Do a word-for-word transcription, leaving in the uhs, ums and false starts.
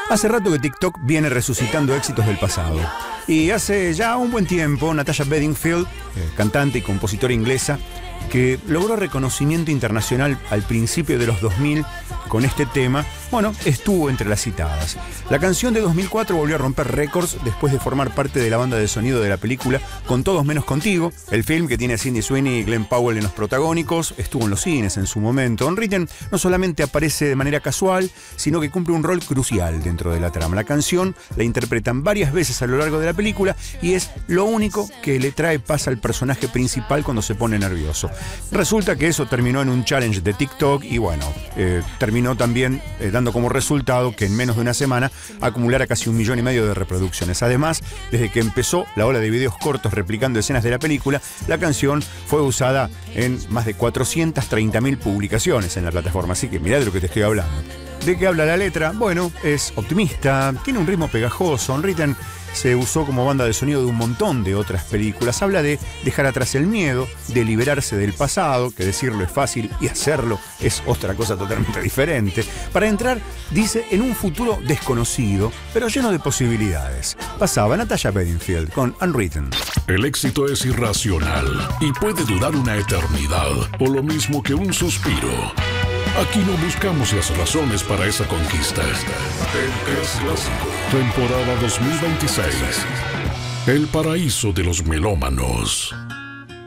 Hace rato que TikTok viene resucitando éxitos del pasado. Y hace ya un buen tiempo, Natasha Bedingfield, eh, cantante y compositora inglesa, que logró reconocimiento internacional al principio de los dos mil con este tema, bueno, estuvo entre las citadas. La canción de dos mil cuatro volvió a romper récords después de formar parte de la banda de sonido de la película Con Todos Menos Contigo, el film que tiene a Sydney Sweeney y Glenn Powell en los protagónicos, estuvo en los cines en su momento. Unwritten no solamente aparece de manera casual, sino que cumple un rol crucial dentro de la trama. La canción la interpretan varias veces a lo largo de la película y es lo único que le trae paz al personaje principal cuando se pone nervioso. Resulta que eso terminó en un challenge de TikTok y bueno, eh, terminó también eh, dando como resultado que en menos de una semana acumulara casi un millón y medio de reproducciones. Además, desde que empezó la ola de videos cortos replicando escenas de la película, la canción fue usada en más de cuatrocientas treinta mil publicaciones en la plataforma. Así que mirá de lo que te estoy hablando. ¿De qué habla la letra? Bueno, es optimista, tiene un ritmo pegajoso. Unwritten se usó como banda de sonido de un montón de otras películas. Habla de dejar atrás el miedo, de liberarse del pasado, que decirlo es fácil y hacerlo es otra cosa totalmente diferente. Para entrar, dice, en un futuro desconocido, pero lleno de posibilidades. Pasaba Natasha Bedingfield con Unwritten. El éxito es irracional y puede durar una eternidad, o lo mismo que un suspiro. Aquí no buscamos las razones para esa conquista. El Es Clásico, temporada dos mil veintiséis. El paraíso de los melómanos.